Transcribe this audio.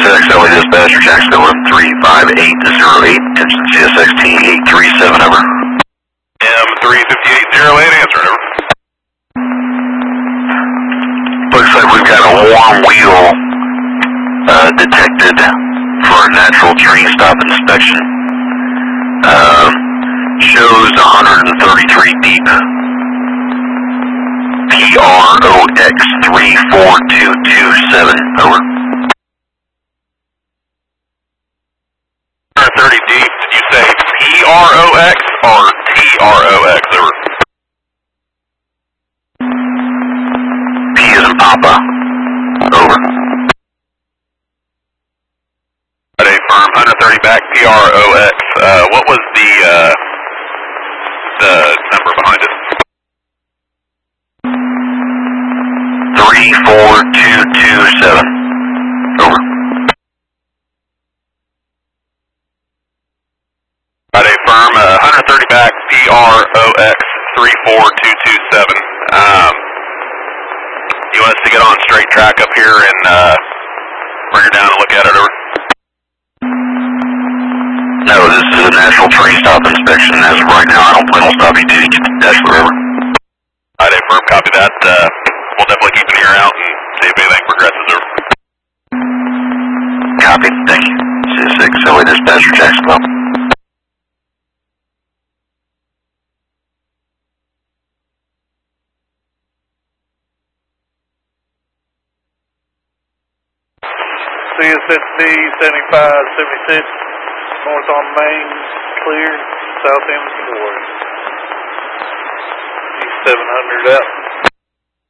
CSX, LA dispatcher, Jacksonville 35808, attention CSX T837, over. M35808, answer, over. Looks like we've got a warm wheel detected for a natural train stop inspection. Shows 133 deep. PROX 34227, over. 130 deep, did you say PROX or TROX, over? P as in Papa, over. Friday firm, 130 back, PROX. What was the number behind it? 34227, over. Friday firm, 130 back, PROX 34227. You want us to get on straight track up here and bring her down and look at it, over? No, this is a natural train stop inspection. As of right now, I don't plan on stopping you to get the dash forever. Friday firm, copy that. We'll definitely keep an ear out and see if anything progresses, over. Copy, thank you. CSX, LA dispatcher, Jacksonville. CSX B7576, north on Main, clear, south end 4. E700 out.